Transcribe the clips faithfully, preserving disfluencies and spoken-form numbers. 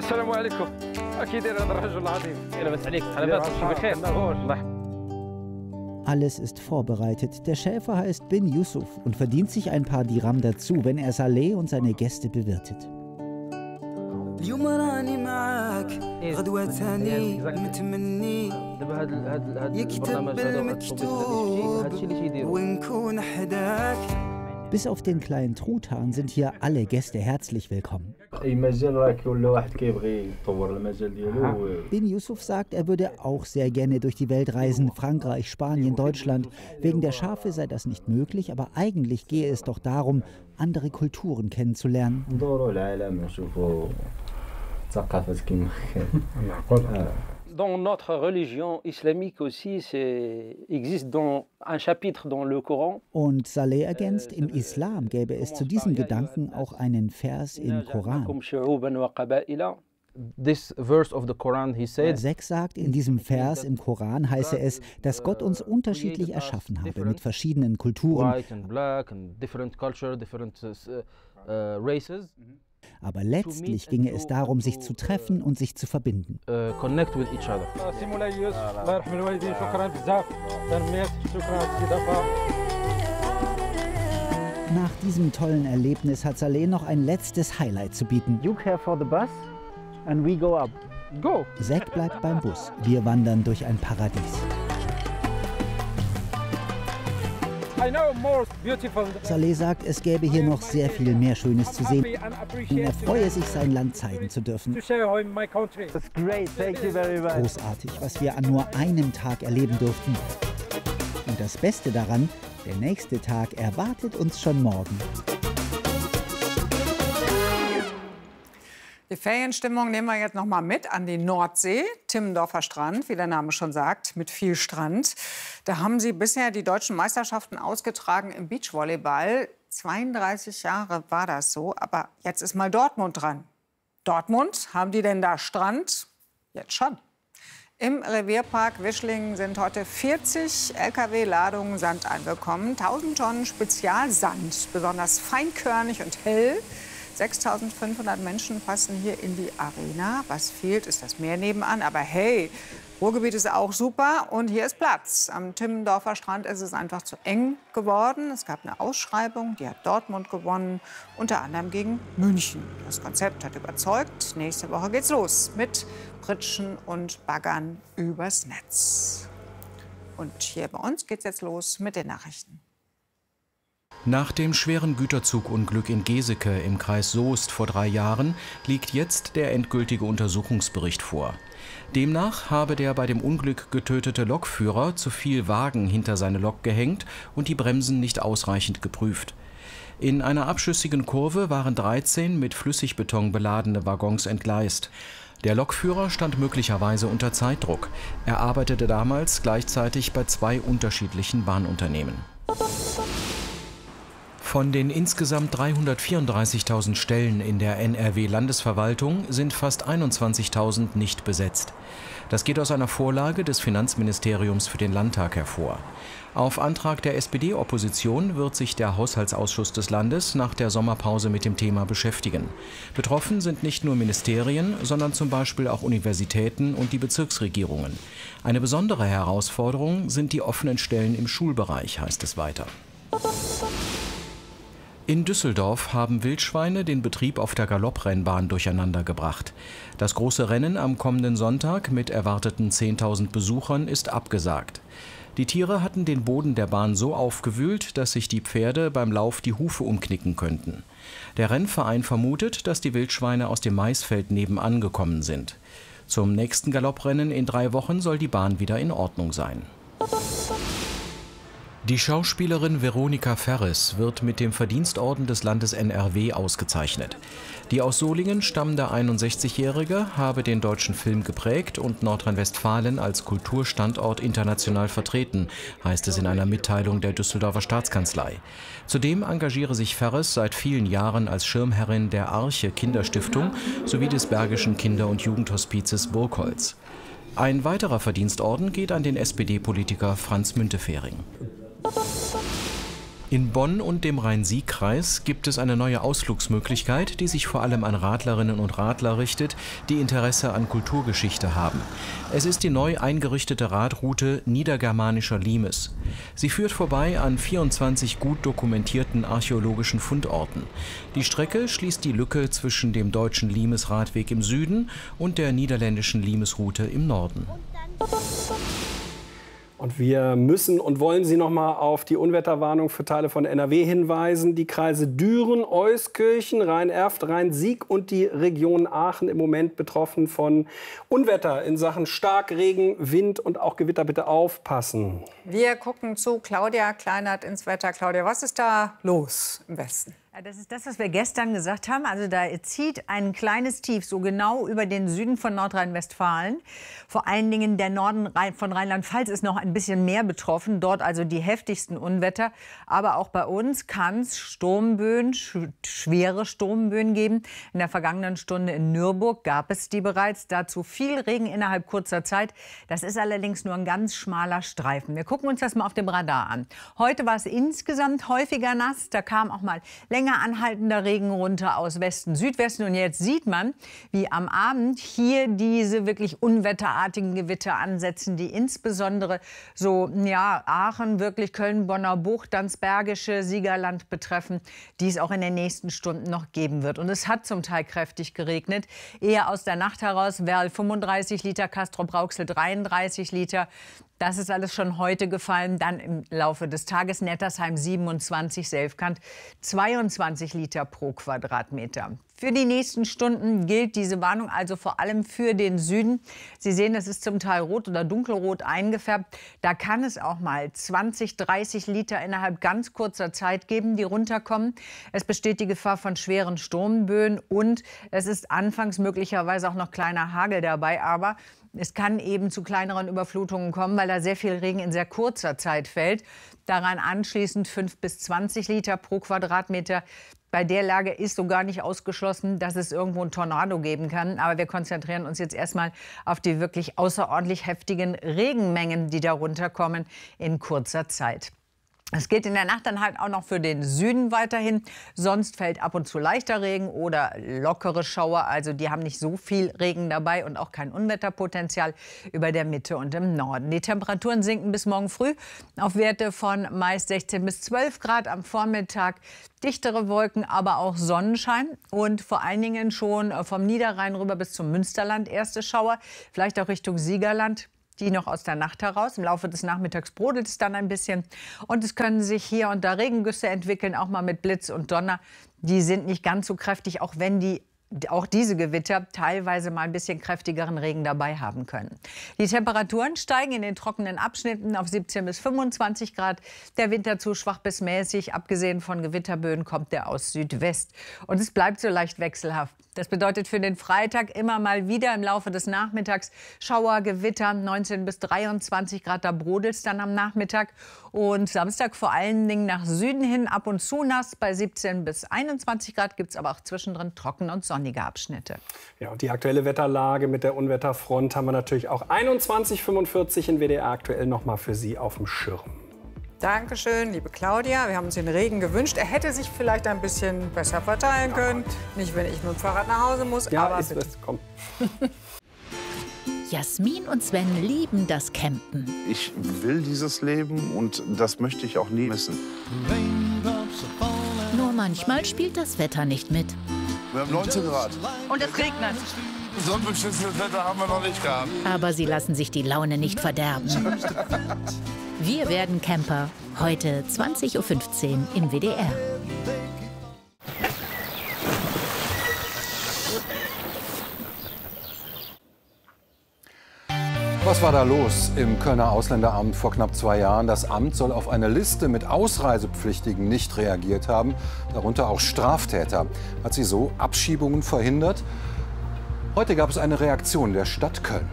السلام عليكم. كي داير هذا الرجل العظيم؟ لاباس عليك؟ لاباس بخير. Alles ist vorbereitet. Der Schäfer heißt Bin Yusuf und verdient sich ein paar Dirham dazu, wenn er Saleh und seine Gäste bewirtet. Bis auf den kleinen Truthahn sind hier alle Gäste herzlich willkommen. Bin Yusuf sagt, er würde auch sehr gerne durch die Welt reisen, Frankreich, Spanien, Deutschland. Wegen der Schafe sei das nicht möglich, aber eigentlich gehe es doch darum, andere Kulturen kennenzulernen. Dans notre religion islamique aussi, existe dans un chapitre dans le Coran. Und Saleh ergänzt, im Islam gäbe es zu diesem Gedanken auch einen Vers im Koran. This verse of the Quran, he said, Sek sagt, in diesem Vers im Koran heiße es, dass Gott uns unterschiedlich erschaffen habe, mit verschiedenen Kulturen. white and black and different culture, different uh, uh, races. Aber letztlich ginge es darum, sich zu treffen und sich zu verbinden. Uh, connect with each other. Nach diesem tollen Erlebnis hat Saleh noch ein letztes Highlight zu bieten. You care for the bus and we go up. Go! Sek bleibt beim Bus. Wir wandern durch ein Paradies. Saleh sagt, es gäbe hier noch sehr viel mehr Schönes zu sehen. Und er freue sich, sein Land zeigen zu dürfen. Großartig, was wir an nur einem Tag erleben durften. Und das Beste daran, der nächste Tag erwartet uns schon morgen. Die Ferienstimmung nehmen wir jetzt noch mal mit an die Nordsee, Timmendorfer Strand, wie der Name schon sagt, mit viel Strand. Da haben sie bisher die deutschen Meisterschaften ausgetragen im Beachvolleyball. zweiunddreißig Jahre war das so, aber jetzt ist mal Dortmund dran. Dortmund, haben die denn da Strand? Jetzt schon. Im Revierpark Wischlingen sind heute vierzig L K W-Ladungen Sand angekommen, tausend Tonnen Spezialsand, besonders feinkörnig und hell. sechstausendfünfhundert Menschen passen hier in die Arena. Was fehlt, ist das Meer nebenan. Aber hey, Ruhrgebiet ist auch super und hier ist Platz. Am Timmendorfer Strand ist es einfach zu eng geworden. Es gab eine Ausschreibung, die hat Dortmund gewonnen, unter anderem gegen München. Das Konzept hat überzeugt. Nächste Woche geht's los mit Pritschen und Baggern übers Netz. Und hier bei uns geht's jetzt los mit den Nachrichten. Nach dem schweren Güterzugunglück in Geseke im Kreis Soest vor drei Jahren liegt jetzt der endgültige Untersuchungsbericht vor. Demnach habe der bei dem Unglück getötete Lokführer zu viel Wagen hinter seine Lok gehängt und die Bremsen nicht ausreichend geprüft. In einer abschüssigen Kurve waren dreizehn mit Flüssigbeton beladene Waggons entgleist. Der Lokführer stand möglicherweise unter Zeitdruck. Er arbeitete damals gleichzeitig bei zwei unterschiedlichen Bahnunternehmen. Von den insgesamt dreihundertvierunddreißigtausend Stellen in der N R W-Landesverwaltung sind fast einundzwanzigtausend nicht besetzt. Das geht aus einer Vorlage des Finanzministeriums für den Landtag hervor. Auf Antrag der S P D-Opposition wird sich der Haushaltsausschuss des Landes nach der Sommerpause mit dem Thema beschäftigen. Betroffen sind nicht nur Ministerien, sondern zum Beispiel auch Universitäten und die Bezirksregierungen. Eine besondere Herausforderung sind die offenen Stellen im Schulbereich, heißt es weiter. In Düsseldorf haben Wildschweine den Betrieb auf der Galopprennbahn durcheinandergebracht. Das große Rennen am kommenden Sonntag mit erwarteten zehntausend Besuchern ist abgesagt. Die Tiere hatten den Boden der Bahn so aufgewühlt, dass sich die Pferde beim Lauf die Hufe umknicken könnten. Der Rennverein vermutet, dass die Wildschweine aus dem Maisfeld nebenan gekommen sind. Zum nächsten Galopprennen in drei Wochen soll die Bahn wieder in Ordnung sein. Die Schauspielerin Veronika Ferres wird mit dem Verdienstorden des Landes N R W ausgezeichnet. Die aus Solingen stammende einundsechzigjährige habe den deutschen Film geprägt und Nordrhein-Westfalen als Kulturstandort international vertreten, heißt es in einer Mitteilung der Düsseldorfer Staatskanzlei. Zudem engagiere sich Ferres seit vielen Jahren als Schirmherrin der Arche Kinderstiftung sowie des Bergischen Kinder- und Jugendhospizes Burgholz. Ein weiterer Verdienstorden geht an den S P D-Politiker Franz Müntefering. In Bonn und dem Rhein-Sieg-Kreis gibt es eine neue Ausflugsmöglichkeit, die sich vor allem an Radlerinnen und Radler richtet, die Interesse an Kulturgeschichte haben. Es ist die neu eingerichtete Radroute Niedergermanischer Limes. Sie führt vorbei an vierundzwanzig gut dokumentierten archäologischen Fundorten. Die Strecke schließt die Lücke zwischen dem deutschen Limes-Radweg im Süden und der niederländischen Limesroute im Norden. Und wir müssen und wollen Sie noch mal auf die Unwetterwarnung für Teile von N R W hinweisen. Die Kreise Düren, Euskirchen, Rhein-Erft, Rhein-Sieg und die Region Aachen im Moment betroffen von Unwetter in Sachen Starkregen, Wind und auch Gewitter. Bitte aufpassen. Wir gucken zu Claudia Kleinert ins Wetter. Claudia, was ist da los im Westen? Ja, das ist das, was wir gestern gesagt haben. Also da zieht ein kleines Tief so genau über den Süden von Nordrhein-Westfalen. Vor allen Dingen der Norden von Rheinland-Pfalz ist noch ein bisschen mehr betroffen. Dort also die heftigsten Unwetter. Aber auch bei uns kann es Sturmböen, sch schwere Sturmböen geben. In der vergangenen Stunde in Nürburg gab es die bereits. Dazu viel Regen innerhalb kurzer Zeit. Das ist allerdings nur ein ganz schmaler Streifen. Wir gucken uns das mal auf dem Radar an. Heute war es insgesamt häufiger nass. Da kam auch mal länger anhaltender Regen runter aus Westen, Südwesten. Und jetzt sieht man, wie am Abend hier diese wirklich unwetterartigen Gewitter ansetzen, die insbesondere so, ja, Aachen, wirklich Köln, Bonner Bucht, dann das Bergische Siegerland betreffen, die es auch in den nächsten Stunden noch geben wird. Und es hat zum Teil kräftig geregnet. Eher aus der Nacht heraus, Werl fünfunddreißig Liter, Castrop-Rauxel dreiunddreißig Liter. Das ist alles schon heute gefallen. Dann im Laufe des Tages Nettersheim siebenundzwanzig, Selfkant zweiundzwanzig Liter pro Quadratmeter. Für die nächsten Stunden gilt diese Warnung also vor allem für den Süden. Sie sehen, es ist zum Teil rot oder dunkelrot eingefärbt. Da kann es auch mal zwanzig, dreißig Liter innerhalb ganz kurzer Zeit geben, die runterkommen. Es besteht die Gefahr von schweren Sturmböen und es ist anfangs möglicherweise auch noch kleiner Hagel dabei. Aber es kann eben zu kleineren Überflutungen kommen, weil da sehr viel Regen in sehr kurzer Zeit fällt. Daran anschließend fünf bis zwanzig Liter pro Quadratmeter. Bei der Lage ist so gar nicht ausgeschlossen, dass es irgendwo einen Tornado geben kann. Aber wir konzentrieren uns jetzt erstmal auf die wirklich außerordentlich heftigen Regenmengen, die da runterkommen in kurzer Zeit. Es geht in der Nacht dann halt auch noch für den Süden weiterhin. Sonst fällt ab und zu leichter Regen oder lockere Schauer. Also die haben nicht so viel Regen dabei und auch kein Unwetterpotenzial über der Mitte und im Norden. Die Temperaturen sinken bis morgen früh auf Werte von meist sechzehn bis zwölf Grad am Vormittag. Dichtere Wolken, aber auch Sonnenschein und vor allen Dingen schon vom Niederrhein rüber bis zum Münsterland erste Schauer. Vielleicht auch Richtung Siegerland. Die noch aus der Nacht heraus. Im Laufe des Nachmittags brodelt es dann ein bisschen. Und es können sich hier und da Regengüsse entwickeln, auch mal mit Blitz und Donner. Die sind nicht ganz so kräftig, auch wenn die auch diese Gewitter teilweise mal ein bisschen kräftigeren Regen dabei haben können. Die Temperaturen steigen in den trockenen Abschnitten auf siebzehn bis fünfundzwanzig Grad. Der Wind dazu schwach bis mäßig. Abgesehen von Gewitterböen kommt der aus Südwest. Und es bleibt so leicht wechselhaft. Das bedeutet für den Freitag immer mal wieder im Laufe des Nachmittags Schauer, Gewitter, neunzehn bis dreiundzwanzig Grad, da brodelt es dann am Nachmittag. Und Samstag vor allen Dingen nach Süden hin ab und zu nass. Bei siebzehn bis einundzwanzig Grad gibt es aber auch zwischendrin trockene und sonnige Abschnitte. Ja, und die aktuelle Wetterlage mit der Unwetterfront haben wir natürlich auch einundzwanzig Uhr fünfundvierzig in W D R aktuell noch mal für Sie auf dem Schirm. Dankeschön, liebe Claudia. Wir haben uns den Regen gewünscht. Er hätte sich vielleicht ein bisschen besser verteilen können. Oh, nicht, wenn ich mit dem Fahrrad nach Hause muss. Ja, aber ist bitte. das, komm. Jasmin und Sven lieben das Campen. Ich will dieses Leben und das möchte ich auch nie missen. Nur manchmal spielt das Wetter nicht mit. Wir haben neunzehn Grad. Und es regnet. So ein beschissenes Wetter haben wir noch nicht gehabt. Aber sie lassen sich die Laune nicht verderben. Wir werden Camper. Heute zwanzig Uhr fünfzehn im W D R. Was war da los im Kölner Ausländeramt vor knapp zwei Jahren? Das Amt soll auf eine Liste mit Ausreisepflichtigen nicht reagiert haben, darunter auch Straftäter. Hat sie so Abschiebungen verhindert? Heute gab es eine Reaktion der Stadt Köln.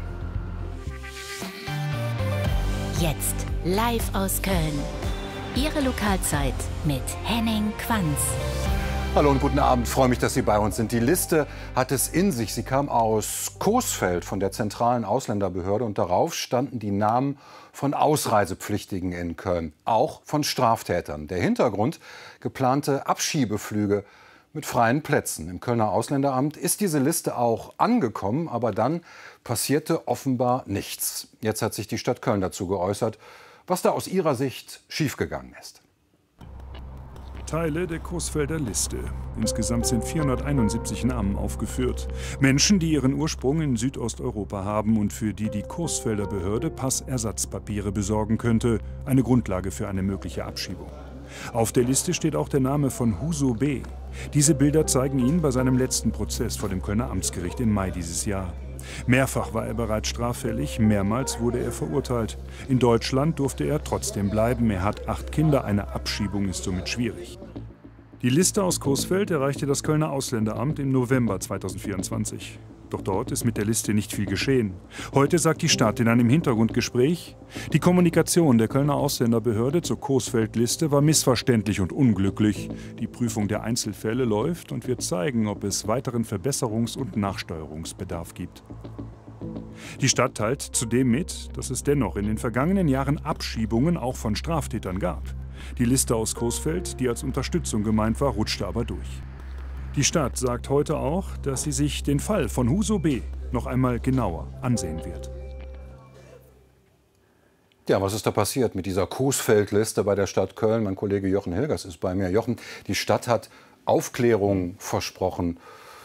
Jetzt live aus Köln. Ihre Lokalzeit mit Henning Quanz. Hallo und guten Abend. Ich freue mich, dass Sie bei uns sind. Die Liste hat es in sich. Sie kam aus Coesfeld von der zentralen Ausländerbehörde und darauf standen die Namen von Ausreisepflichtigen in Köln, auch von Straftätern. Der Hintergrund: geplante Abschiebeflüge mit freien Plätzen. Im Kölner Ausländeramt ist diese Liste auch angekommen, aber dann passierte offenbar nichts. Jetzt hat sich die Stadt Köln dazu geäußert, was da aus ihrer Sicht schiefgegangen ist. Teile der Coesfelder Liste. Insgesamt sind vierhunderteinundsiebzig Namen aufgeführt. Menschen, die ihren Ursprung in Südosteuropa haben und für die die Coesfelder Behörde Passersatzpapiere besorgen könnte. Eine Grundlage für eine mögliche Abschiebung. Auf der Liste steht auch der Name von Huso B. Diese Bilder zeigen ihn bei seinem letzten Prozess vor dem Kölner Amtsgericht im Mai dieses Jahr. Mehrfach war er bereits straffällig, mehrmals wurde er verurteilt. In Deutschland durfte er trotzdem bleiben. Er hat acht Kinder, eine Abschiebung ist somit schwierig. Die Liste aus Coesfeld erreichte das Kölner Ausländeramt im November zweitausendvierundzwanzig. Doch dort ist mit der Liste nicht viel geschehen. Heute sagt die Stadt in einem Hintergrundgespräch: Die Kommunikation der Kölner Ausländerbehörde zur Coesfeld-Liste war missverständlich und unglücklich. Die Prüfung der Einzelfälle läuft und wird zeigen, ob es weiteren Verbesserungs- und Nachsteuerungsbedarf gibt. Die Stadt teilt zudem mit, dass es dennoch in den vergangenen Jahren Abschiebungen auch von Straftätern gab. Die Liste aus Coesfeld, die als Unterstützung gemeint war, rutschte aber durch. Die Stadt sagt heute auch, dass sie sich den Fall von Huso B. noch einmal genauer ansehen wird. Ja, was ist da passiert mit dieser Coesfeld-Liste bei der Stadt Köln? Mein Kollege Jochen Hilgers ist bei mir. Jochen, die Stadt hat Aufklärung versprochen.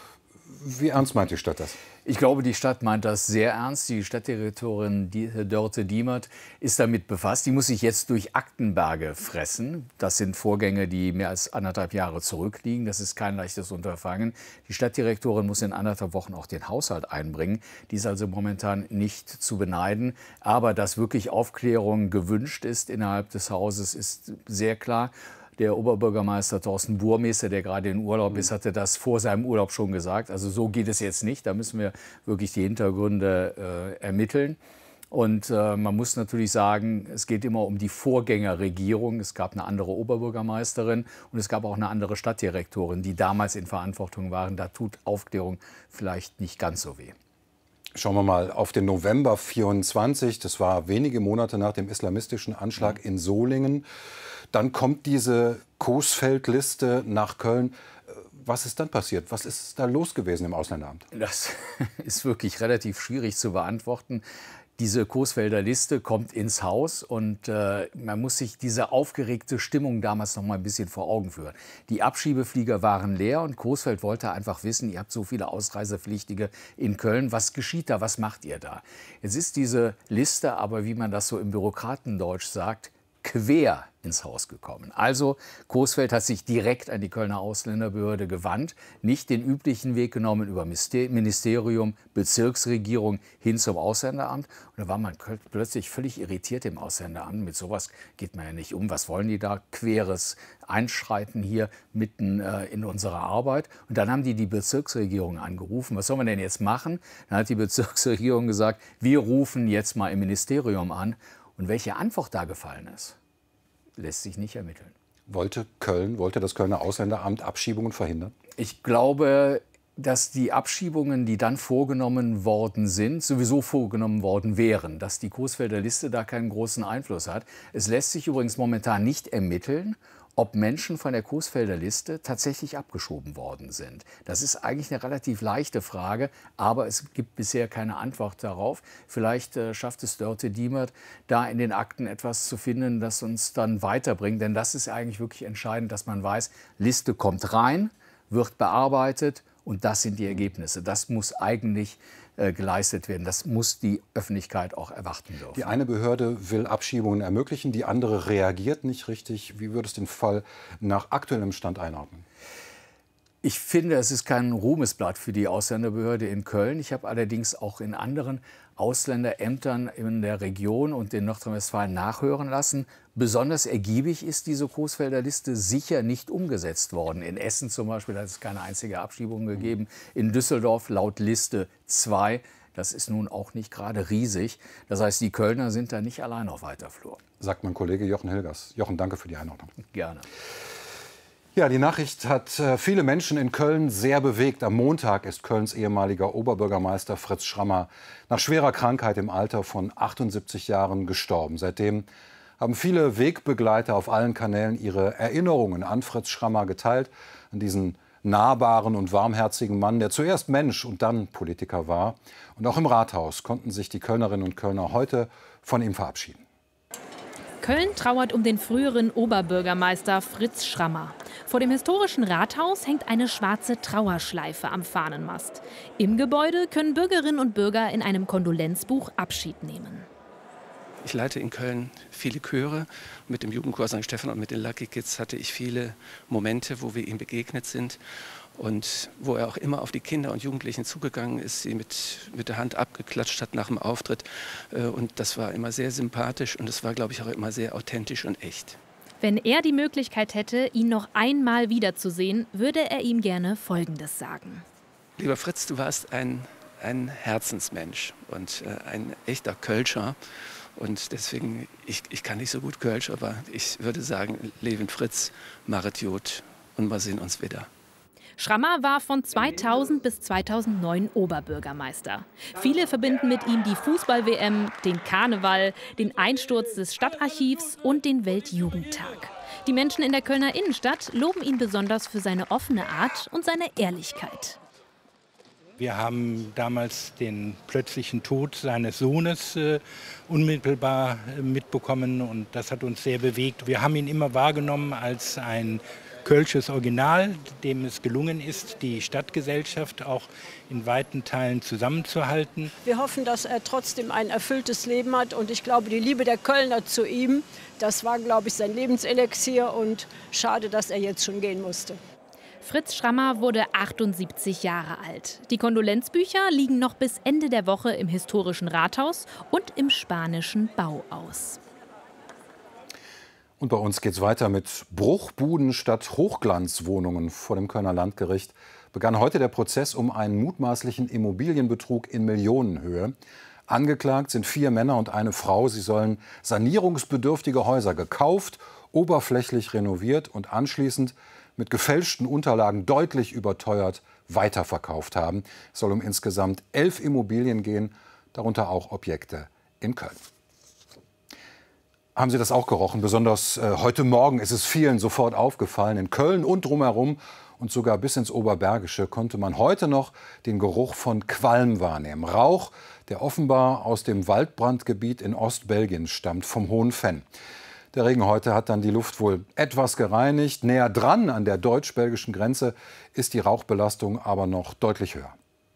Wie ernst meint die Stadt das? Ich glaube, die Stadt meint das sehr ernst. Die Stadtdirektorin Dörte Diemert ist damit befasst. Die muss sich jetzt durch Aktenberge fressen. Das sind Vorgänge, die mehr als anderthalb Jahre zurückliegen. Das ist kein leichtes Unterfangen. Die Stadtdirektorin muss in anderthalb Wochen auch den Haushalt einbringen. Die ist also momentan nicht zu beneiden. Aber dass wirklich Aufklärung gewünscht ist innerhalb des Hauses, ist sehr klar. Der Oberbürgermeister Thorsten Burmester, der gerade in Urlaub ist, hatte das vor seinem Urlaub schon gesagt. Also so geht es jetzt nicht. Da müssen wir wirklich die Hintergründe äh, ermitteln. Und äh, man muss natürlich sagen, es geht immer um die Vorgängerregierung. Es gab eine andere Oberbürgermeisterin und es gab auch eine andere Stadtdirektorin, die damals in Verantwortung waren. Da tut Aufklärung vielleicht nicht ganz so weh. Schauen wir mal auf den November vierundzwanzig. Das war wenige Monate nach dem islamistischen Anschlag in Solingen. Dann kommt diese Coesfeld-Liste nach Köln. Was ist dann passiert? Was ist da los gewesen im Ausländeramt? Das ist wirklich relativ schwierig zu beantworten. Diese Coesfelder Liste kommt ins Haus und äh, man muss sich diese aufgeregte Stimmung damals noch mal ein bisschen vor Augen führen. Die Abschiebeflieger waren leer und Coesfeld wollte einfach wissen, ihr habt so viele Ausreisepflichtige in Köln, was geschieht da, was macht ihr da? Jetzt ist diese Liste aber, wie man das so im Bürokratendeutsch sagt, quer ins Haus gekommen. Also Coesfeld hat sich direkt an die Kölner Ausländerbehörde gewandt, nicht den üblichen Weg genommen über Ministerium, Bezirksregierung hin zum Ausländeramt. Und da war man plötzlich völlig irritiert im Ausländeramt. Mit sowas geht man ja nicht um. Was wollen die da? Queres Einschreiten hier mitten äh, in unserer Arbeit. Und dann haben die die Bezirksregierung angerufen. Was soll man denn jetzt machen? Dann hat die Bezirksregierung gesagt, wir rufen jetzt mal im Ministerium an. Und welche Antwort da gefallen ist, lässt sich nicht ermitteln. Wollte Köln, wollte das Kölner Ausländeramt Abschiebungen verhindern? Ich glaube, dass die Abschiebungen, die dann vorgenommen worden sind, sowieso vorgenommen worden wären. Dass die Coesfelder Liste da keinen großen Einfluss hat. Es lässt sich übrigens momentan nicht ermitteln, ob Menschen von der Coesfelder Liste tatsächlich abgeschoben worden sind. Das ist eigentlich eine relativ leichte Frage, aber es gibt bisher keine Antwort darauf. Vielleicht äh, schafft es Dörte Diemert, da in den Akten etwas zu finden, das uns dann weiterbringt. Denn das ist eigentlich wirklich entscheidend, dass man weiß, Liste kommt rein, wird bearbeitet und das sind die Ergebnisse. Das muss eigentlich äh, geleistet werden. Das muss die Öffentlichkeit auch erwarten dürfen. Die eine Behörde will Abschiebungen ermöglichen, die andere reagiert nicht richtig. Wie würdest du den Fall nach aktuellem Stand einordnen? Ich finde, es ist kein Ruhmesblatt für die Ausländerbehörde in Köln. Ich habe allerdings auch in anderen Ausländerämtern in der Region und in Nordrhein-Westfalen nachhören lassen. Besonders ergiebig ist diese Coesfelder Liste sicher nicht umgesetzt worden. In Essen zum Beispiel hat es keine einzige Abschiebung gegeben. In Düsseldorf laut Liste zwei. Das ist nun auch nicht gerade riesig. Das heißt, die Kölner sind da nicht allein auf weiter Flur. Sagt mein Kollege Jochen Hilgers. Jochen, danke für die Einordnung. Gerne. Ja, die Nachricht hat äh, viele Menschen in Köln sehr bewegt. Am Montag ist Kölns ehemaliger Oberbürgermeister Fritz Schrammer nach schwerer Krankheit im Alter von achtundsiebzig Jahren gestorben. Seitdem haben viele Wegbegleiter auf allen Kanälen ihre Erinnerungen an Fritz Schrammer geteilt, an diesen nahbaren und warmherzigen Mann, der zuerst Mensch und dann Politiker war. Und auch im Rathaus konnten sich die Kölnerinnen und Kölner heute von ihm verabschieden. Köln trauert um den früheren Oberbürgermeister Fritz Schrammer. Vor dem historischen Rathaus hängt eine schwarze Trauerschleife am Fahnenmast. Im Gebäude können Bürgerinnen und Bürger in einem Kondolenzbuch Abschied nehmen. Ich leite in Köln viele Chöre. Mit dem Jugendchor Sankt Stephan und mit den Lucky Kids hatte ich viele Momente, wo wir ihm begegnet sind. Und wo er auch immer auf die Kinder und Jugendlichen zugegangen ist, sie mit, mit der Hand abgeklatscht hat nach dem Auftritt. Und das war immer sehr sympathisch und es war, glaube ich, auch immer sehr authentisch und echt. Wenn er die Möglichkeit hätte, ihn noch einmal wiederzusehen, würde er ihm gerne Folgendes sagen. Lieber Fritz, du warst ein, ein Herzensmensch und äh, ein echter Kölscher. Und deswegen, ich, ich kann nicht so gut Kölsch, aber ich würde sagen, Leben Fritz, Maret Jod und wir sehen uns wieder. Schrammer war von zweitausend bis zweitausendneun Oberbürgermeister. Viele verbinden mit ihm die Fußball-W M, den Karneval, den Einsturz des Stadtarchivs und den Weltjugendtag. Die Menschen in der Kölner Innenstadt loben ihn besonders für seine offene Art und seine Ehrlichkeit. Wir haben damals den plötzlichen Tod seines Sohnes äh, unmittelbar äh, mitbekommen und das hat uns sehr bewegt. Wir haben ihn immer wahrgenommen als ein kölsches Original, dem es gelungen ist, die Stadtgesellschaft auch in weiten Teilen zusammenzuhalten. Wir hoffen, dass er trotzdem ein erfülltes Leben hat und ich glaube, die Liebe der Kölner zu ihm, das war, glaube ich, sein Lebenselixier und schade, dass er jetzt schon gehen musste. Fritz Schrammer wurde achtundsiebzig Jahre alt. Die Kondolenzbücher liegen noch bis Ende der Woche im historischen Rathaus und im spanischen Bauhaus. Und bei uns geht es weiter mit Bruchbuden statt Hochglanzwohnungen. Vor dem Kölner Landgericht begann heute der Prozess um einen mutmaßlichen Immobilienbetrug in Millionenhöhe. Angeklagt sind vier Männer und eine Frau. Sie sollen sanierungsbedürftige Häuser gekauft, oberflächlich renoviert und anschließend mit gefälschten Unterlagen deutlich überteuert weiterverkauft haben. Es soll um insgesamt elf Immobilien gehen, darunter auch Objekte in Köln. Haben Sie das auch gerochen? Besonders äh, heute Morgen ist es vielen sofort aufgefallen. In Köln und drumherum und sogar bis ins Oberbergische konnte man heute noch den Geruch von Qualm wahrnehmen. Rauch, der offenbar aus dem Waldbrandgebiet in Ostbelgien stammt, vom Hohen Venn. Der Regen heute hat dann die Luft wohl etwas gereinigt. Näher dran an der deutsch-belgischen Grenze ist die Rauchbelastung aber noch deutlich höher.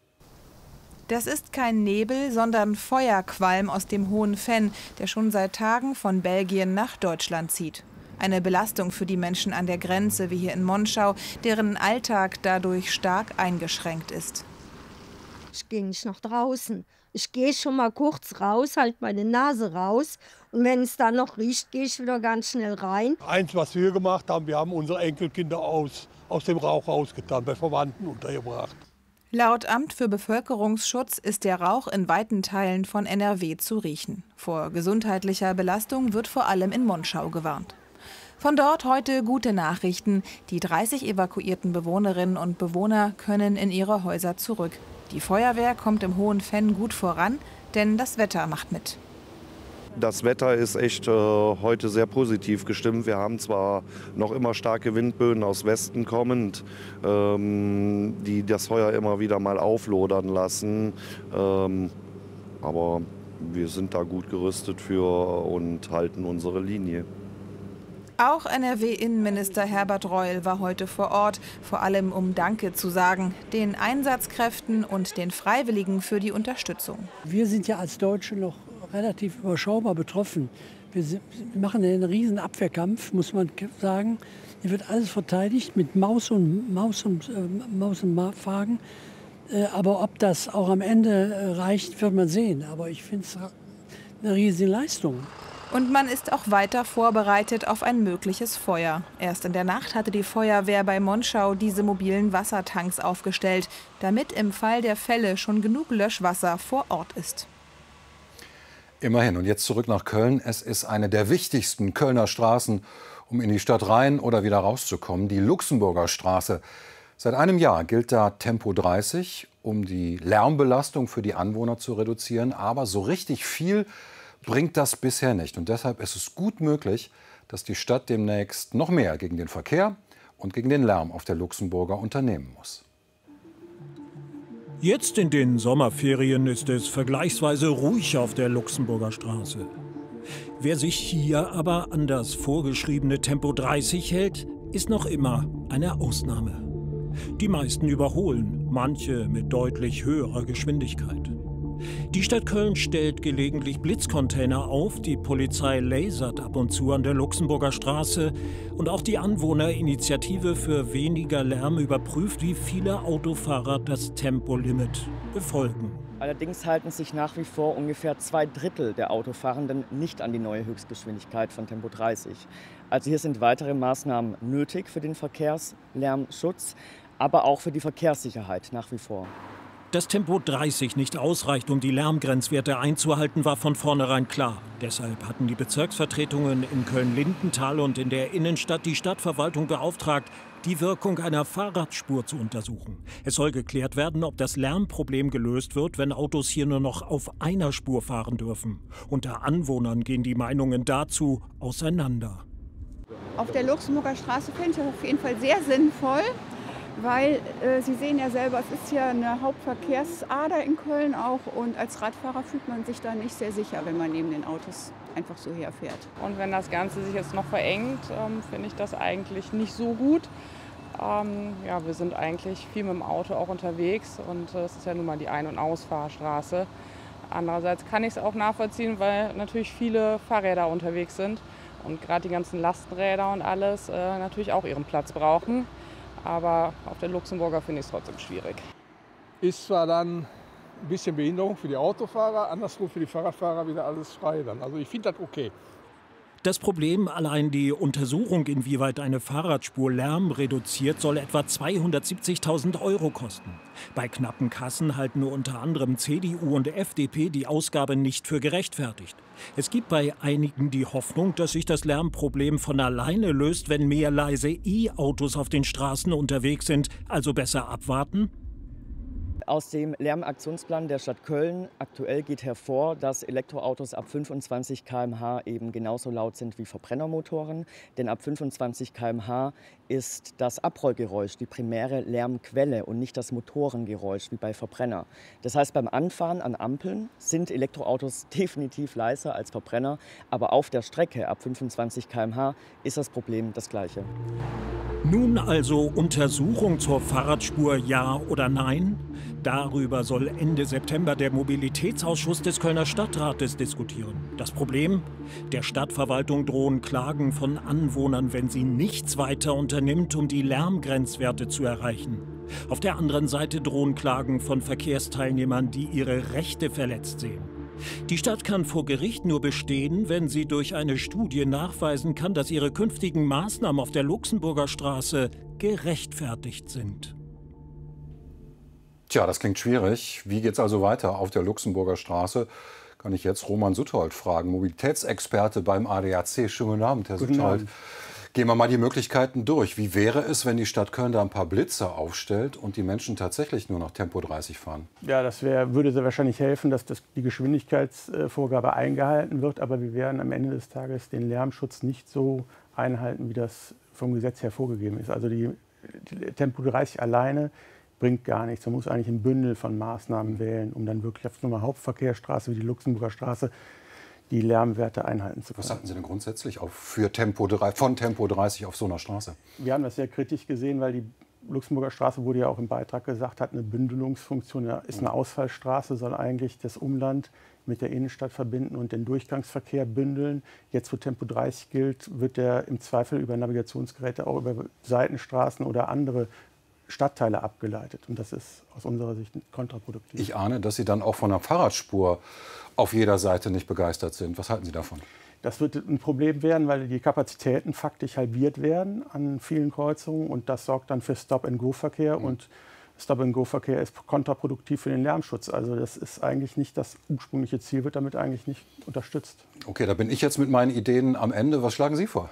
Das ist kein Nebel, sondern Feuerqualm aus dem Hohen Venn, der schon seit Tagen von Belgien nach Deutschland zieht. Eine Belastung für die Menschen an der Grenze, wie hier in Monschau, deren Alltag dadurch stark eingeschränkt ist. Ich gehe nicht nach draußen. Ich gehe schon mal kurz raus, halte meine Nase raus. Und wenn es dann noch riecht, gehe ich wieder ganz schnell rein. Eins, was wir gemacht haben, wir haben unsere Enkelkinder aus, aus dem Rauch rausgetan, bei Verwandten untergebracht. Laut Amt für Bevölkerungsschutz ist der Rauch in weiten Teilen von N R W zu riechen. Vor gesundheitlicher Belastung wird vor allem in Monschau gewarnt. Von dort heute gute Nachrichten. Die dreißig evakuierten Bewohnerinnen und Bewohner können in ihre Häuser zurück. Die Feuerwehr kommt im Hohen Venn gut voran, denn das Wetter macht mit. Das Wetter ist echt äh, heute sehr positiv gestimmt. Wir haben zwar noch immer starke Windböen aus Westen kommend, ähm, die das Feuer immer wieder mal auflodern lassen. Ähm, aber wir sind da gut gerüstet für und halten unsere Linie. Auch N R W-Innenminister Herbert Reul war heute vor Ort, vor allem um Danke zu sagen, den Einsatzkräften und den Freiwilligen für die Unterstützung. Wir sind ja als Deutsche noch relativ überschaubar betroffen. Wir, sind, wir machen einen riesen Abwehrkampf, muss man sagen. Hier wird alles verteidigt mit Maus und Maus und äh, Maus und Magen. Äh, aber ob das auch am Ende äh, reicht, wird man sehen. Aber ich finde es eine riesige Leistung. Und man ist auch weiter vorbereitet auf ein mögliches Feuer. Erst in der Nacht hatte die Feuerwehr bei Monschau diese mobilen Wassertanks aufgestellt, damit im Fall der Fälle schon genug Löschwasser vor Ort ist. Immerhin. Und jetzt zurück nach Köln. Es ist eine der wichtigsten Kölner Straßen um in die Stadt rein oder wieder rauszukommen. Die Luxemburger Straße. Seit einem Jahr gilt da Tempo dreißig, um die Lärmbelastung für die Anwohner zu reduzieren. Aber so richtig viel bringt das bisher nicht. Und deshalb ist es gut möglich, dass die Stadt demnächst noch mehr gegen den Verkehr und gegen den Lärm auf der Luxemburger unternehmen muss. Jetzt in den Sommerferien ist es vergleichsweise ruhig auf der Luxemburger Straße. Wer sich hier aber an das vorgeschriebene Tempo dreißig hält, ist noch immer eine Ausnahme. Die meisten überholen, manche mit deutlich höherer Geschwindigkeit. Die Stadt Köln stellt gelegentlich Blitzcontainer auf, die Polizei lasert ab und zu an der Luxemburger Straße und auch die Anwohnerinitiative für weniger Lärm überprüft, wie viele Autofahrer das Tempolimit befolgen. Allerdings halten sich nach wie vor ungefähr zwei Drittel der Autofahrenden nicht an die neue Höchstgeschwindigkeit von Tempo dreißig. Also hier sind weitere Maßnahmen nötig für den Verkehrslärmschutz, aber auch für die Verkehrssicherheit nach wie vor. Dass Tempo dreißig nicht ausreicht, um die Lärmgrenzwerte einzuhalten, war von vornherein klar. Deshalb hatten die Bezirksvertretungen in Köln-Lindenthal und in der Innenstadt die Stadtverwaltung beauftragt, die Wirkung einer Fahrradspur zu untersuchen. Es soll geklärt werden, ob das Lärmproblem gelöst wird, wenn Autos hier nur noch auf einer Spur fahren dürfen. Unter Anwohnern gehen die Meinungen dazu auseinander. Auf der Luxemburger Straße finde ich das auf jeden Fall sehr sinnvoll. Weil äh, Sie sehen ja selber, es ist ja eine Hauptverkehrsader in Köln auch und als Radfahrer fühlt man sich da nicht sehr sicher, wenn man neben den Autos einfach so herfährt. Und wenn das Ganze sich jetzt noch verengt, ähm, finde ich das eigentlich nicht so gut. Ähm, ja, wir sind eigentlich viel mit dem Auto auch unterwegs und es äh, ist ja nun mal die Ein- und Ausfahrstraße. Andererseits kann ich es auch nachvollziehen, weil natürlich viele Fahrräder unterwegs sind und gerade die ganzen Lastenräder und alles äh, natürlich auch ihren Platz brauchen. Aber auf der Luxemburger finde ich es trotzdem schwierig. Ist zwar dann ein bisschen Behinderung für die Autofahrer, andersrum für die Fahrradfahrer wieder alles frei dann. Also ich finde das okay. Das Problem, allein die Untersuchung, inwieweit eine Fahrradspur Lärm reduziert, soll etwa zweihundertsiebzigtausend Euro kosten. Bei knappen Kassen halten unter anderem C D U und F D P die Ausgabe nicht für gerechtfertigt. Es gibt bei einigen die Hoffnung, dass sich das Lärmproblem von alleine löst, wenn mehr leise E-Autos auf den Straßen unterwegs sind. Also besser abwarten? Aus dem Lärmaktionsplan der Stadt Köln aktuell geht hervor, dass Elektroautos ab fünfundzwanzig Kilometer pro Stunde eben genauso laut sind wie Verbrennermotoren. Denn ab fünfundzwanzig Kilometer pro Stunde ist das Abrollgeräusch die primäre Lärmquelle und nicht das Motorengeräusch wie bei Verbrenner. Das heißt, beim Anfahren an Ampeln sind Elektroautos definitiv leiser als Verbrenner. Aber auf der Strecke ab fünfundzwanzig Kilometer pro Stunde ist das Problem das gleiche. Nun also Untersuchung zur Fahrradspur, ja oder nein? Darüber soll Ende September der Mobilitätsausschuss des Kölner Stadtrates diskutieren. Das Problem? Der Stadtverwaltung drohen Klagen von Anwohnern, wenn sie nichts weiter unternimmt, um die Lärmgrenzwerte zu erreichen. Auf der anderen Seite drohen Klagen von Verkehrsteilnehmern, die ihre Rechte verletzt sehen. Die Stadt kann vor Gericht nur bestehen, wenn sie durch eine Studie nachweisen kann, dass ihre künftigen Maßnahmen auf der Luxemburger Straße gerechtfertigt sind. Tja, das klingt schwierig. Wie geht's also weiter auf der Luxemburger Straße? Kann ich jetzt Roman Suthold fragen, Mobilitätsexperte beim A D A C. Schönen guten Abend, Herr Guten Suthold. Abend. Gehen wir mal die Möglichkeiten durch. Wie wäre es, wenn die Stadt Köln da ein paar Blitze aufstellt und die Menschen tatsächlich nur noch Tempo dreißig fahren? Ja, das wär, würde sehr wahrscheinlich helfen, dass das, die Geschwindigkeitsvorgabe eingehalten wird. Aber wir werden am Ende des Tages den Lärmschutz nicht so einhalten, wie das vom Gesetz her vorgegeben ist. Also die, die Tempo dreißig alleine bringt gar nichts. Man muss eigentlich ein Bündel von Maßnahmen wählen, um dann wirklich auf so einer Hauptverkehrsstraße wie die Luxemburger Straße die Lärmwerte einhalten zu können. Was halten Sie denn grundsätzlich auf für Tempo, von Tempo dreißig auf so einer Straße? Wir haben das sehr kritisch gesehen, weil die Luxemburger Straße, wurde ja auch im Beitrag gesagt, hat eine Bündelungsfunktion, ist eine Ausfallstraße, soll eigentlich das Umland mit der Innenstadt verbinden und den Durchgangsverkehr bündeln. Jetzt, wo Tempo dreißig gilt, wird der im Zweifel über Navigationsgeräte auch über Seitenstraßen oder andere Stadtteile abgeleitet. Und das ist aus unserer Sicht kontraproduktiv. Ich ahne, dass Sie dann auch von einer Fahrradspur auf jeder Seite nicht begeistert sind. Was halten Sie davon? Das wird ein Problem werden, weil die Kapazitäten faktisch halbiert werden an vielen Kreuzungen. Und das sorgt dann für Stop-and-Go-Verkehr. Mhm. Und Stop-and-Go-Verkehr ist kontraproduktiv für den Lärmschutz. Also das ist eigentlich nicht das ursprüngliche Ziel, wird damit eigentlich nicht unterstützt. Okay, da bin ich jetzt mit meinen Ideen am Ende. Was schlagen Sie vor?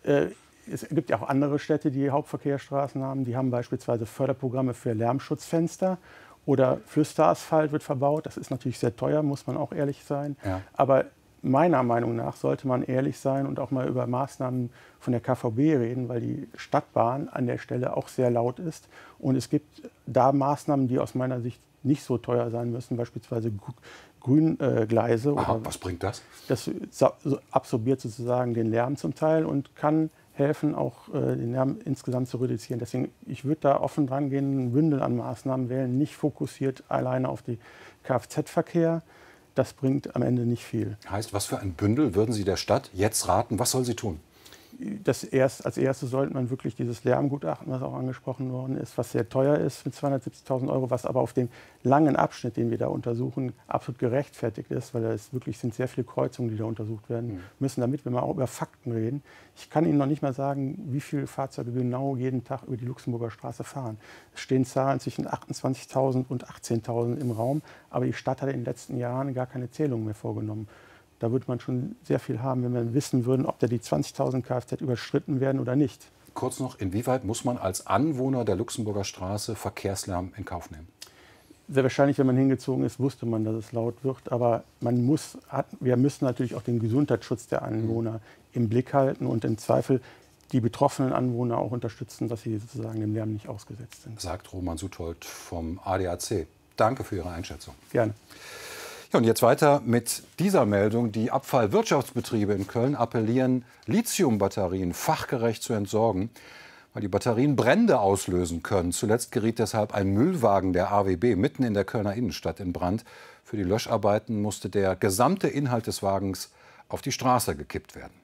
Äh, es gibt ja auch andere Städte, die Hauptverkehrsstraßen haben. Die haben beispielsweise Förderprogramme für Lärmschutzfenster oder Flüsterasphalt wird verbaut. Das ist natürlich sehr teuer, muss man auch ehrlich sein. Ja. Aber meiner Meinung nach sollte man ehrlich sein und auch mal über Maßnahmen von der K V B reden, weil die Stadtbahn an der Stelle auch sehr laut ist. Und es gibt da Maßnahmen, die aus meiner Sicht nicht so teuer sein müssen, beispielsweise Grüngleise. Äh, Aha, was bringt das? Das absorbiert sozusagen den Lärm zum Teil und kann helfen, auch äh, den Lärm insgesamt zu reduzieren. Deswegen, ich würde da offen dran gehen, ein Bündel an Maßnahmen wählen, nicht fokussiert alleine auf den Kfz-Verkehr. Das bringt am Ende nicht viel. Heißt, was für ein Bündel würden Sie der Stadt jetzt raten? Was soll sie tun? Das erst, als erstes sollte man wirklich dieses Lärmgutachten, was auch angesprochen worden ist, was sehr teuer ist mit zweihundertsiebzigtausend Euro, was aber auf dem langen Abschnitt, den wir da untersuchen, absolut gerechtfertigt ist, weil es wirklich sind sehr viele Kreuzungen, die da untersucht werden müssen, damit wir mal auch über Fakten reden. Ich kann Ihnen noch nicht mal sagen, wie viele Fahrzeuge genau jeden Tag über die Luxemburger Straße fahren. Es stehen Zahlen zwischen achtundzwanzigtausend und achtzehntausend im Raum, aber die Stadt hat in den letzten Jahren gar keine Zählung mehr vorgenommen. Da würde man schon sehr viel haben, wenn wir wissen würden, ob da die zwanzigtausend Kfz überschritten werden oder nicht. Kurz noch, inwieweit muss man als Anwohner der Luxemburger Straße Verkehrslärm in Kauf nehmen? Sehr wahrscheinlich, wenn man hingezogen ist, wusste man, dass es laut wird. Aber man muss, hat, wir müssen natürlich auch den Gesundheitsschutz der Anwohner im Blick halten und im Zweifel die betroffenen Anwohner auch unterstützen, dass sie sozusagen dem Lärm nicht ausgesetzt sind. Sagt Roman Suthold vom A D A C. Danke für Ihre Einschätzung. Gerne. Ja, und jetzt weiter mit dieser Meldung. Die Abfallwirtschaftsbetriebe in Köln appellieren, Lithiumbatterien fachgerecht zu entsorgen, weil die Batterien Brände auslösen können. Zuletzt geriet deshalb ein Müllwagen der A W B mitten in der Kölner Innenstadt in Brand. Für die Löscharbeiten musste der gesamte Inhalt des Wagens auf die Straße gekippt werden.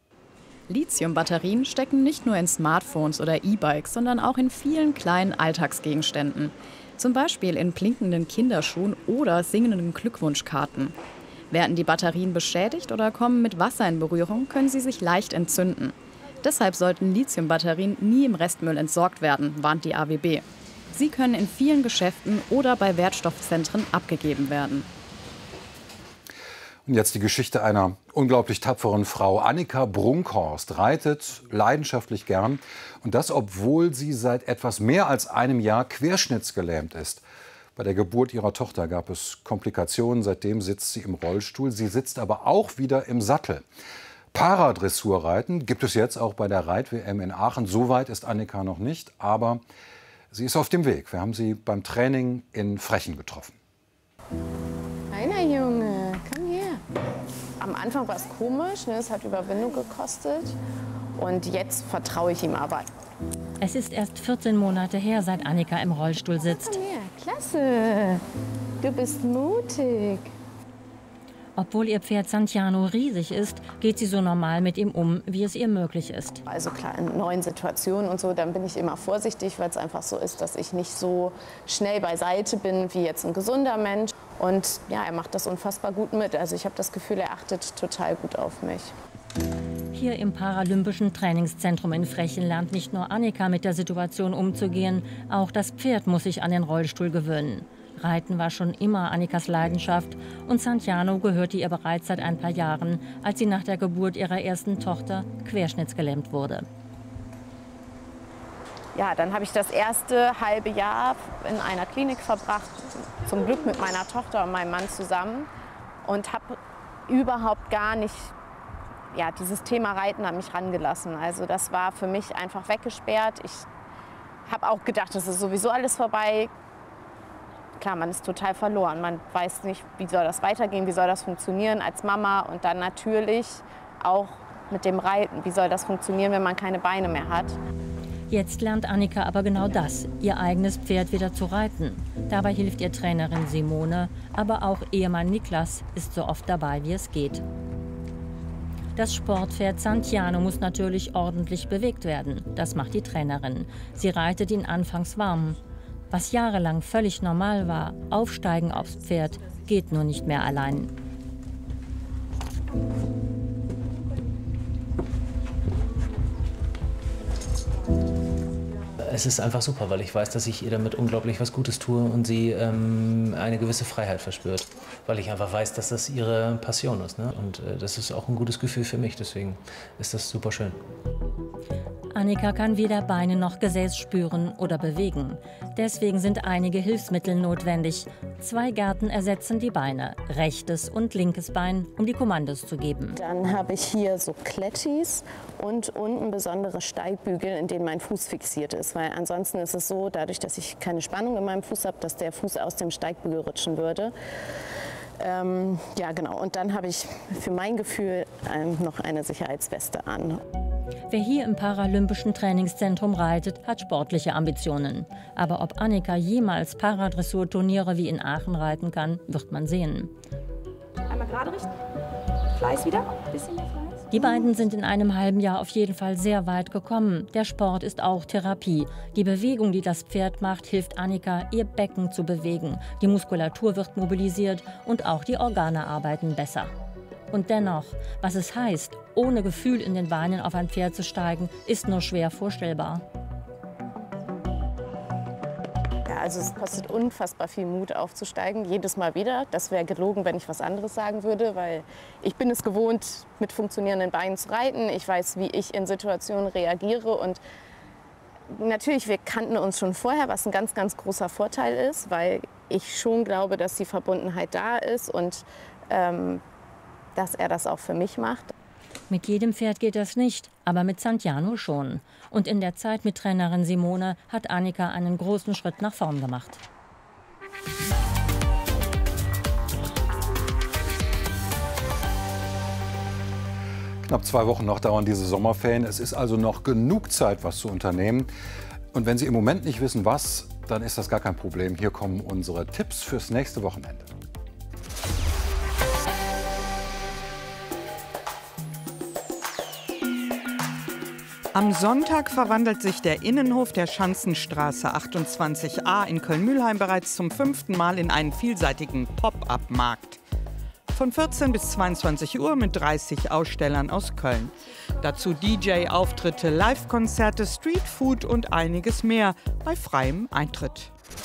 Lithiumbatterien stecken nicht nur in Smartphones oder E-Bikes, sondern auch in vielen kleinen Alltagsgegenständen. Zum Beispiel in blinkenden Kinderschuhen oder singenden Glückwunschkarten. Werden die Batterien beschädigt oder kommen mit Wasser in Berührung, können sie sich leicht entzünden. Deshalb sollten Lithiumbatterien nie im Restmüll entsorgt werden, warnt die A W B. Sie können in vielen Geschäften oder bei Wertstoffzentren abgegeben werden. Und jetzt die Geschichte einer unglaublich tapferen Frau. Annika Brunkhorst reitet leidenschaftlich gern. Und das, obwohl sie seit etwas mehr als einem Jahr querschnittsgelähmt ist. Bei der Geburt ihrer Tochter gab es Komplikationen. Seitdem sitzt sie im Rollstuhl. Sie sitzt aber auch wieder im Sattel. Paradressurreiten gibt es jetzt auch bei der Reit-W M in Aachen. So weit ist Annika noch nicht, aber sie ist auf dem Weg. Wir haben sie beim Training in Frechen getroffen. Kleiner Junge, komm her. Am Anfang war es komisch, ne? Es hat Überwindung gekostet. Und jetzt vertraue ich ihm aber. Es ist erst vierzehn Monate her, seit Annika im Rollstuhl sitzt. Komm her, klasse. Du bist mutig. Obwohl ihr Pferd Santiano riesig ist, geht sie so normal mit ihm um, wie es ihr möglich ist. Also klar, in neuen Situationen und so, dann bin ich immer vorsichtig, weil es einfach so ist, dass ich nicht so schnell beiseite bin wie jetzt ein gesunder Mensch. Und ja, er macht das unfassbar gut mit. Also ich habe das Gefühl, er achtet total gut auf mich. Hier im Paralympischen Trainingszentrum in Frechen lernt nicht nur Annika mit der Situation umzugehen, auch das Pferd muss sich an den Rollstuhl gewöhnen. Reiten war schon immer Annikas Leidenschaft und Santiano gehörte ihr bereits seit ein paar Jahren, als sie nach der Geburt ihrer ersten Tochter querschnittsgelähmt wurde. Ja, dann habe ich das erste halbe Jahr in einer Klinik verbracht, zum Glück mit meiner Tochter und meinem Mann zusammen und habe überhaupt gar nicht, ja, dieses Thema Reiten an mich rangelassen. Also das war für mich einfach weggesperrt. Ich habe auch gedacht, es ist sowieso alles vorbei. Klar, man ist total verloren. Man weiß nicht, wie soll das weitergehen, wie soll das funktionieren als Mama und dann natürlich auch mit dem Reiten. Wie soll das funktionieren, wenn man keine Beine mehr hat? Jetzt lernt Annika aber genau das, ihr eigenes Pferd wieder zu reiten. Dabei hilft ihr Trainerin Simone, aber auch Ehemann Niklas ist so oft dabei, wie es geht. Das Sportpferd Santiano muss natürlich ordentlich bewegt werden. Das macht die Trainerin. Sie reitet ihn anfangs warm. Was jahrelang völlig normal war, aufsteigen aufs Pferd, geht nur nicht mehr allein. Es ist einfach super, weil ich weiß, dass ich ihr damit unglaublich was Gutes tue und sie ähm, eine gewisse Freiheit verspürt. Weil ich einfach weiß, dass das ihre Passion ist. Ne? Und äh, das ist auch ein gutes Gefühl für mich, deswegen ist das super schön. Annika kann weder Beine noch Gesäß spüren oder bewegen. Deswegen sind einige Hilfsmittel notwendig. Zwei Gärten ersetzen die Beine, rechtes und linkes Bein, um die Kommandos zu geben. Dann habe ich hier so Klettis und unten besondere Steigbügel, in denen mein Fuß fixiert ist. Weil ansonsten ist es so, dadurch, dass ich keine Spannung in meinem Fuß habe, dass der Fuß aus dem Steigbügel rutschen würde. Ähm, ja, genau. Und dann habe ich für mein Gefühl ähm, noch eine Sicherheitsweste an. Wer hier im Paralympischen Trainingszentrum reitet, hat sportliche Ambitionen. Aber ob Annika jemals Paradressurturniere wie in Aachen reiten kann, wird man sehen. Einmal gerade richten. Fleiß wieder. Bisschen mehr Fleiß. Die beiden sind in einem halben Jahr auf jeden Fall sehr weit gekommen. Der Sport ist auch Therapie. Die Bewegung, die das Pferd macht, hilft Annika, ihr Becken zu bewegen. Die Muskulatur wird mobilisiert und auch die Organe arbeiten besser. Und dennoch, was es heißt, ohne Gefühl in den Beinen auf ein Pferd zu steigen, ist nur schwer vorstellbar. Ja, also es kostet unfassbar viel Mut aufzusteigen, jedes Mal wieder. Das wäre gelogen, wenn ich was anderes sagen würde, weil ich bin es gewohnt, mit funktionierenden Beinen zu reiten. Ich weiß, wie ich in Situationen reagiere und natürlich, wir kannten uns schon vorher, was ein ganz, ganz großer Vorteil ist, weil ich schon glaube, dass die Verbundenheit da ist und ähm, dass er das auch für mich macht. Mit jedem Pferd geht das nicht, aber mit Santiano schon. Und in der Zeit mit Trainerin Simone hat Annika einen großen Schritt nach vorn gemacht. Knapp zwei Wochen noch dauern diese Sommerferien. Es ist also noch genug Zeit, was zu unternehmen. Und wenn Sie im Moment nicht wissen, was, dann ist das gar kein Problem. Hier kommen unsere Tipps fürs nächste Wochenende. Am Sonntag verwandelt sich der Innenhof der Schanzenstraße achtundzwanzig a in Köln-Mülheim bereits zum fünften Mal in einen vielseitigen Pop-up-Markt. Von vierzehn bis zweiundzwanzig Uhr mit dreißig Ausstellern aus Köln. Dazu D J-Auftritte, Live-Konzerte, Streetfood und einiges mehr bei freiem Eintritt.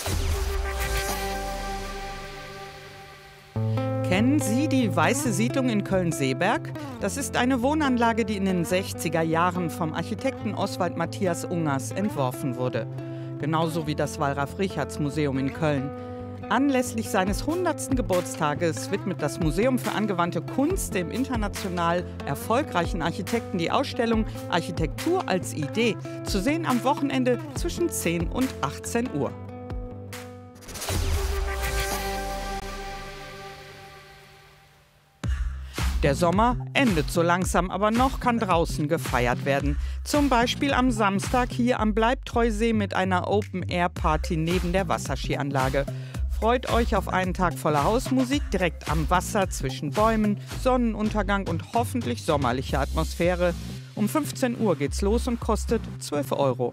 Kennen Sie die Weiße Siedlung in Köln-Seeberg? Das ist eine Wohnanlage, die in den sechziger Jahren vom Architekten Oswald Matthias Ungers entworfen wurde. Genauso wie das Wallraf-Richarts-Museum in Köln. Anlässlich seines hundertsten Geburtstages widmet das Museum für angewandte Kunst dem international erfolgreichen Architekten die Ausstellung Architektur als Idee, zu sehen am Wochenende zwischen zehn und achtzehn Uhr. Der Sommer endet so langsam, aber noch kann draußen gefeiert werden. Zum Beispiel am Samstag hier am Bleibtreusee mit einer Open-Air-Party neben der Wasserskianlage. Freut euch auf einen Tag voller Hausmusik direkt am Wasser zwischen Bäumen, Sonnenuntergang und hoffentlich sommerliche Atmosphäre. Um fünfzehn Uhr geht's los und kostet zwölf Euro.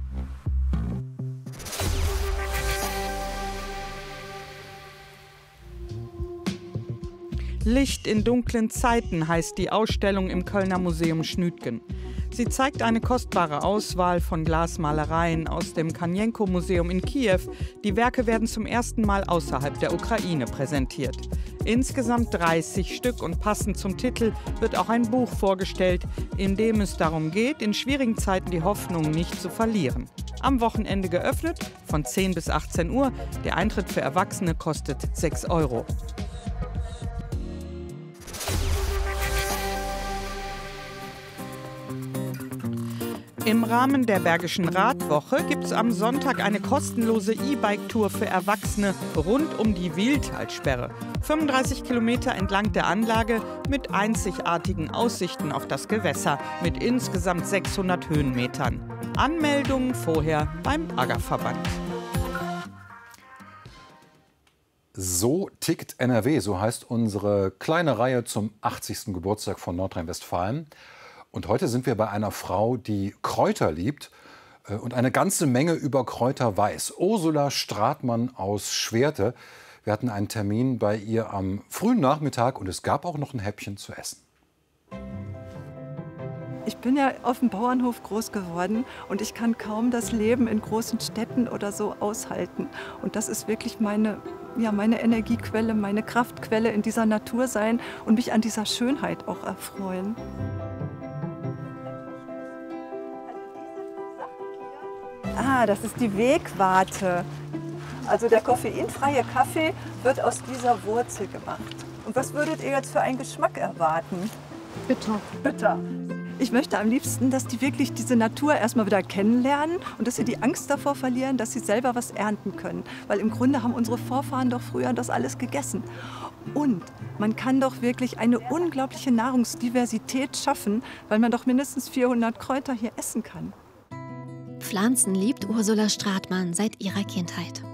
Licht in dunklen Zeiten heißt die Ausstellung im Kölner Museum Schnütgen. Sie zeigt eine kostbare Auswahl von Glasmalereien aus dem Kanjenko-Museum in Kiew. Die Werke werden zum ersten Mal außerhalb der Ukraine präsentiert. Insgesamt dreißig Stück und passend zum Titel wird auch ein Buch vorgestellt, in dem es darum geht, in schwierigen Zeiten die Hoffnung nicht zu verlieren. Am Wochenende geöffnet, von zehn bis achtzehn Uhr. Der Eintritt für Erwachsene kostet sechs Euro. Im Rahmen der Bergischen Radwoche gibt es am Sonntag eine kostenlose E-Bike-Tour für Erwachsene rund um die Wiehltalsperre. fünfunddreißig Kilometer entlang der Anlage mit einzigartigen Aussichten auf das Gewässer mit insgesamt sechshundert Höhenmetern. Anmeldungen vorher beim Baggerverband. So tickt N R W, so heißt unsere kleine Reihe zum achtzigsten Geburtstag von Nordrhein-Westfalen. Und heute sind wir bei einer Frau, die Kräuter liebt und eine ganze Menge über Kräuter weiß. Ursula Stratmann aus Schwerte. Wir hatten einen Termin bei ihr am frühen Nachmittag und es gab auch noch ein Häppchen zu essen. Ich bin ja auf dem Bauernhof groß geworden und ich kann kaum das Leben in großen Städten oder so aushalten. Und das ist wirklich meine, ja, meine Energiequelle, meine Kraftquelle, in dieser Natur sein und mich an dieser Schönheit auch erfreuen. Ah, das ist die Wegwarte. Also der koffeinfreie Kaffee wird aus dieser Wurzel gemacht. Und was würdet ihr jetzt für einen Geschmack erwarten? Bitter. Bitter. Ich möchte am liebsten, dass die wirklich diese Natur erstmal wieder kennenlernen und dass sie die Angst davor verlieren, dass sie selber was ernten können. Weil im Grunde haben unsere Vorfahren doch früher das alles gegessen. Und man kann doch wirklich eine unglaubliche Nahrungsdiversität schaffen, weil man doch mindestens vierhundert Kräuter hier essen kann. Pflanzen liebt Ursula Stratmann seit ihrer Kindheit.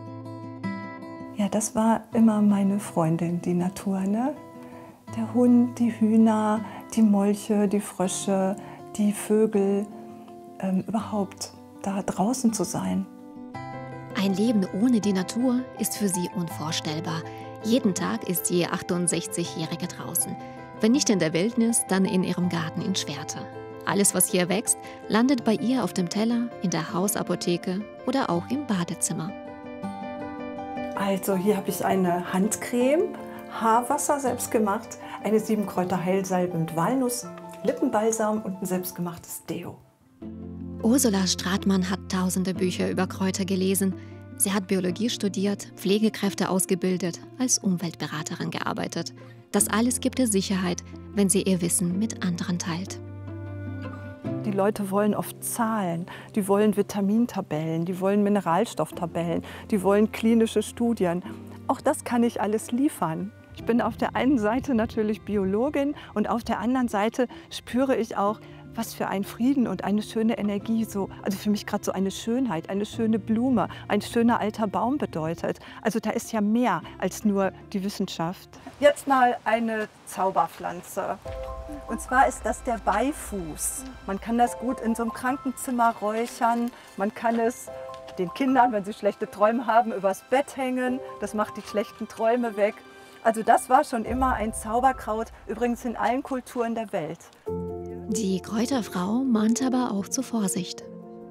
Ja, das war immer meine Freundin, die Natur, ne? Der Hund, die Hühner, die Molche, die Frösche, die Vögel, ähm, überhaupt da draußen zu sein. Ein Leben ohne die Natur ist für sie unvorstellbar. Jeden Tag ist die achtundsechzigjährige draußen. Wenn nicht in der Wildnis, dann in ihrem Garten in Schwerte. Alles, was hier wächst, landet bei ihr auf dem Teller, in der Hausapotheke oder auch im Badezimmer. Also hier habe ich eine Handcreme, Haarwasser selbst gemacht, eine Siebenkräuter-Heilsalbe mit Walnuss, Lippenbalsam und ein selbstgemachtes Deo. Ursula Stratmann hat tausende Bücher über Kräuter gelesen. Sie hat Biologie studiert, Pflegekräfte ausgebildet, als Umweltberaterin gearbeitet. Das alles gibt ihr Sicherheit, wenn sie ihr Wissen mit anderen teilt. Die Leute wollen oft Zahlen, die wollen Vitamintabellen, die wollen Mineralstofftabellen, die wollen klinische Studien. Auch das kann ich alles liefern. Ich bin auf der einen Seite natürlich Biologin und auf der anderen Seite spüre ich auch, was für ein Frieden und eine schöne Energie, so, also für mich gerade so eine Schönheit, eine schöne Blume, ein schöner alter Baum bedeutet. Also da ist ja mehr als nur die Wissenschaft. Jetzt mal eine Zauberpflanze. Und zwar ist das der Beifuß. Man kann das gut in so einem Krankenzimmer räuchern. Man kann es den Kindern, wenn sie schlechte Träume haben, übers Bett hängen. Das macht die schlechten Träume weg. Also das war schon immer ein Zauberkraut, übrigens in allen Kulturen der Welt. Die Kräuterfrau mahnt aber auch zur Vorsicht.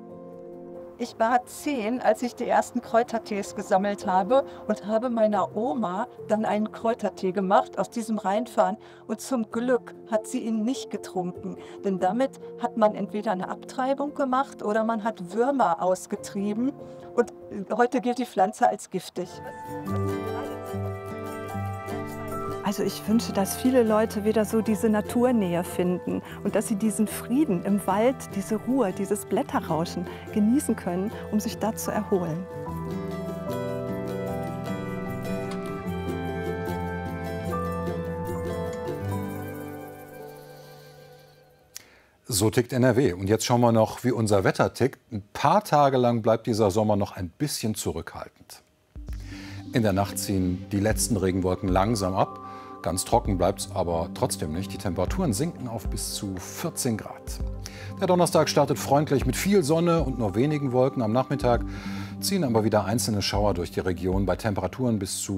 Ich war zehn, als ich die ersten Kräutertees gesammelt habe und habe meiner Oma dann einen Kräutertee gemacht aus diesem Rheinfahren. Und zum Glück hat sie ihn nicht getrunken, denn damit hat man entweder eine Abtreibung gemacht oder man hat Würmer ausgetrieben. Und heute gilt die Pflanze als giftig. Also ich wünsche, dass viele Leute wieder so diese Naturnähe finden und dass sie diesen Frieden im Wald, diese Ruhe, dieses Blätterrauschen genießen können, um sich da zu erholen. So tickt N R W. Und jetzt schauen wir noch, wie unser Wetter tickt. Ein paar Tage lang bleibt dieser Sommer noch ein bisschen zurückhaltend. In der Nacht ziehen die letzten Regenwolken langsam ab. Ganz trocken bleibt es aber trotzdem nicht. Die Temperaturen sinken auf bis zu vierzehn Grad. Der Donnerstag startet freundlich mit viel Sonne und nur wenigen Wolken. Am Nachmittag ziehen aber wieder einzelne Schauer durch die Region bei Temperaturen bis zu